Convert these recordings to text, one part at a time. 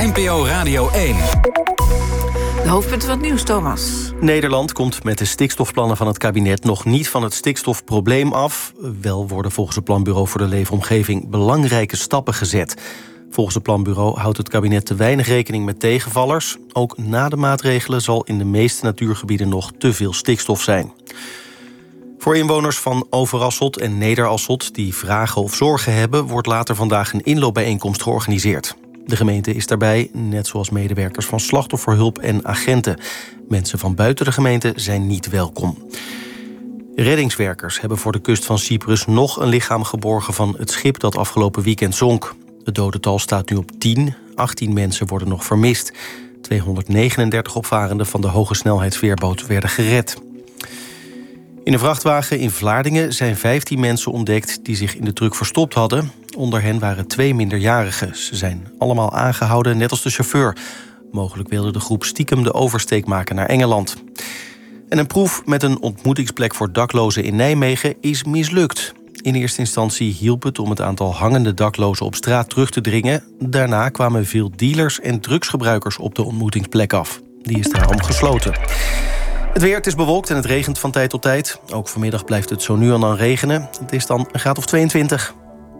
NPO Radio 1. De hoofdpunten van het nieuws, Thomas. Nederland komt met de stikstofplannen van het kabinet nog niet van het stikstofprobleem af. Wel worden volgens het Planbureau voor de Leefomgeving belangrijke stappen gezet. Volgens het Planbureau houdt het kabinet te weinig rekening met tegenvallers. Ook na de maatregelen zal in de meeste natuurgebieden nog te veel stikstof zijn. Voor inwoners van Overasselt en Nederasselt die vragen of zorgen hebben, wordt later vandaag een inloopbijeenkomst georganiseerd. De gemeente is daarbij, net zoals medewerkers van slachtofferhulp en agenten. Mensen van buiten de gemeente zijn niet welkom. Reddingswerkers hebben voor de kust van Cyprus nog een lichaam geborgen van het schip dat afgelopen weekend zonk. Het dodental staat nu op 10. 18 mensen worden nog vermist. 239 opvarenden van de hogesnelheidsveerboot werden gered. In een vrachtwagen in Vlaardingen zijn 15 mensen ontdekt die zich in de truck verstopt hadden. Onder hen waren 2 minderjarigen. Ze zijn allemaal aangehouden, net als de chauffeur. Mogelijk wilde de groep stiekem de oversteek maken naar Engeland. En een proef met een ontmoetingsplek voor daklozen in Nijmegen is mislukt. In eerste instantie hielp het om het aantal hangende daklozen op straat terug te dringen. Daarna kwamen veel dealers en drugsgebruikers op de ontmoetingsplek af. Die is daarom gesloten. Het weer, het is bewolkt en het regent van tijd tot tijd. Ook vanmiddag blijft het zo nu en dan regenen. Het is dan een graad of 22.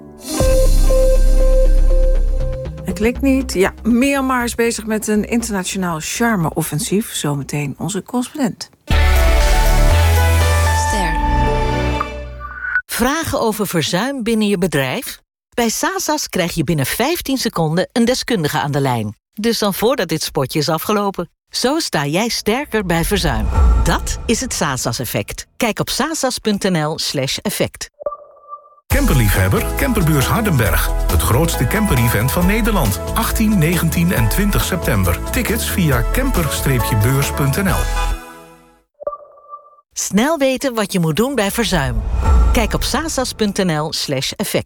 Het klinkt niet. Ja, Myanmar is bezig met een internationaal charme-offensief. Zometeen onze correspondent. Ster. Vragen over verzuim binnen je bedrijf? Bij Sasas krijg je binnen 15 seconden een deskundige aan de lijn. Dus dan voordat dit spotje is afgelopen. Zo sta jij sterker bij verzuim. Dat is het Sasas-effect. Kijk op sasas.nl/effect. Camperliefhebber, Camperbeurs Hardenberg. Het grootste camper-event van Nederland. 18, 19 en 20 september. Tickets via camper-beurs.nl. Snel weten wat je moet doen bij verzuim. Kijk op sasas.nl/effect.